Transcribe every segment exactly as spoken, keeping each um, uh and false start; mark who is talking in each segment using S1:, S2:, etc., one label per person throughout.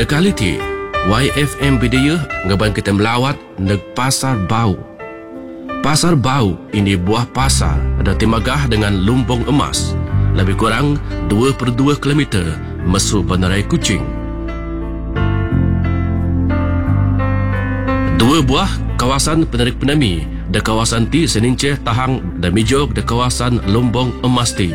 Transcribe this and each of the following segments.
S1: Dekali ti Y F M Bidayuh ngaban kita melawat neg Pasar Bau. Pasar Bau ini buah pasar ada timagah dengan lumbung emas, lebih kurang dua per dua kilometer masuk Bandaraya Kuching. Dua buah kawasan penarik penami da kawasan ti seninceh tahang da mijog da kawasan lumbung emas ti.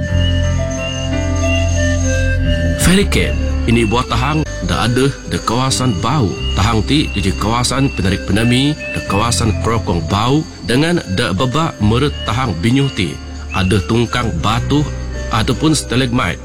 S1: Feriket ini buah tahang da ada da kawasan Bau. Tahang ti di kawasan penarik penami da kawasan Krokong Bau dengan da babak meret tahang binyuh ti ada tungkang batu ataupun stalagmite.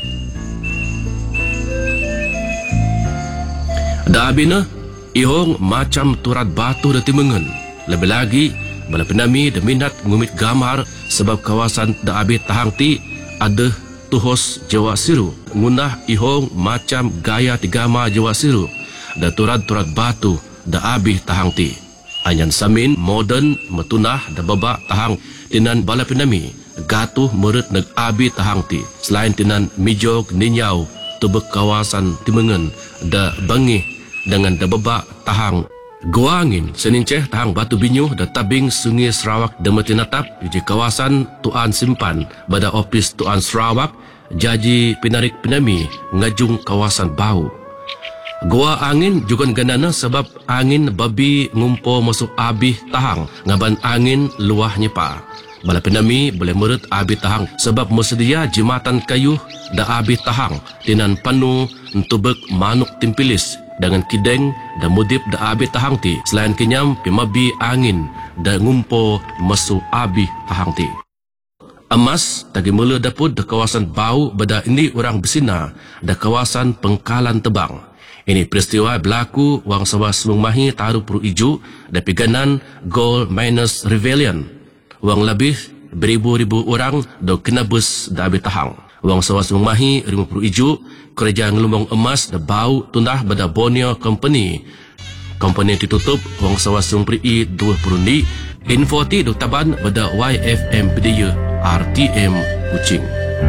S1: Da abina ihong macam turat batu da timengen. Lebih lagi bala penami da minat ngumit gambar sebab kawasan da abi tahang ti ada tuhos Jawa Siru. Ngunah ihong macam gaya tigama Jawa Siru da turat-turat batu da abi tahang ti. Anyan samin modern metunah da babak tahang tinan bala penami gatuh meret neg abi tahang ti. Selain tinan mijog ninyau tubek kawasan timengen da bangih dengan da babak tahang Gua Angin seninceh tahang Batu Binyuh da tabing Sungai Sarawak da metinatap di kawasan Tuan Simpan pada ofis Tuan Sarawak Jaji Pinarik Penami ngajung kawasan Bau. Gua Angin juga ganana sebab angin babi ngumpo masuk abih tahang ngaban angin luah nyepa. Bala penami boleh meret abih tahang sebab mesedia jematan kayu da abih tahang tinan panu entubek manuk timpilis dengan kideng dan mudip da abih tahang ti. Selain kenyam pimabi angin da ngumpo masuk abih tahang ti. Emas tagi mula dapur da kawasan Bau bada ini orang bersina da kawasan Pengkalan Tebang. Ini peristiwa berlaku wang sawas mengmahi taruh puru iju da piganan Gold Miners Rebellion. Wang lebih beribu-ribu orang do kena bus da abih tahang. Wang sawas mengmahi lima puluh iju kerja ngelumbang emas da Bau tundah pada Borneo Company. Company ditutup wang sawas mengperi dua puluh ni. Info ti do taban pada Y F M Bidayuh R T M Kuching.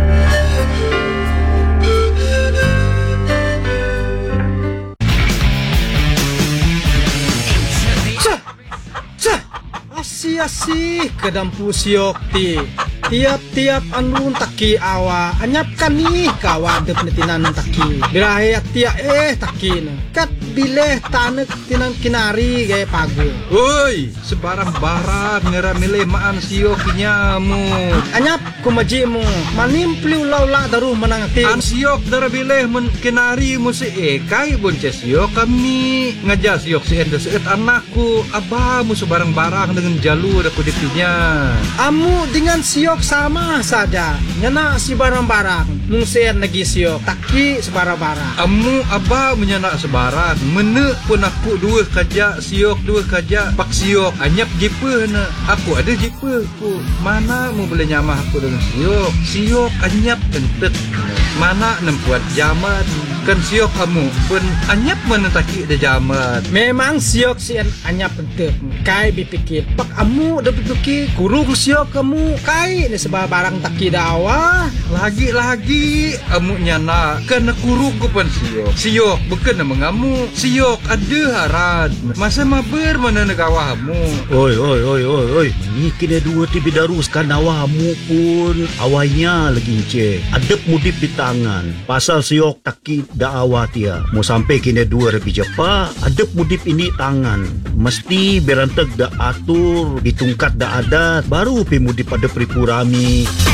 S2: Asih-asih kedampu siok ti. Tiap-tiap anun taki awa anyapkan nih kawa de penetinan taki. Birahe tiap eh taki no. Kat bileh tanek tinan kinari gaya pagu.
S3: Oi, sebarang barang ngera milih maan siok nyamu.
S2: Anyap kumaji mo manim pliu laula daruh menang ti.
S3: An siok dara bileh men kinari mo si ekai bonce siok kami ngajak siok si enda seet anakku abah mo sebarang barang dengan jalur aku dipnya.
S2: Amu dengan siok sama saja. Nyana si barang-barang mungsen lagi siok taki sebarang-barang.
S3: Amu abah menyanak sebarang. Mene pun aku dua kajak siok dua kajak pak siok anyap jipe na. Aku ada jipe ku. Mana mu boleh nyamah aku dengan siok. Siok anyap kentet. Mana nempuat jamat. Kan siok kamu pun anyap mana taki ada jamat.
S2: Memang siok si anyap kentet. Kai bipikir pak amu dah bipikir kurung siok kamu kai ni sebab barang taki dawa.
S3: Lagi-lagi amu nyana kena kurung ku pun siok. Siok bukan mengamu. Siok ada harad. Masa maber mana negawamu.
S4: Oi oi oi oi oi. Ni kena dua ti bidaruskan awamu pun awainya lagi ce. Adep mudip di tangan. Pasal siok taki da awatia. Mau sampai kena dua lebih cepat. Adep mudip ini tangan. Mesti berantek da atur ditungkat da adat baru pi mudip pada peripurami.